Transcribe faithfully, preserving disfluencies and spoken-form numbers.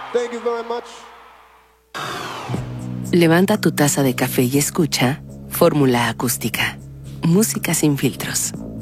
Thank you very much. Levanta tu taza de café y escucha Fórmula Acústica. Música sin filtros.